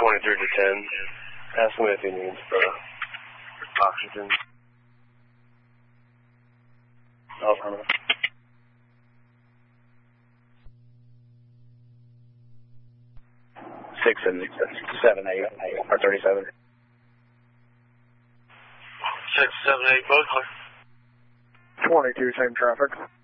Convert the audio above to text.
23 to 10. Ask him if he needs oxygen. Affirmative. 6 and 7, 8, or 37. 6, 7, 8, both clear. 22, same traffic.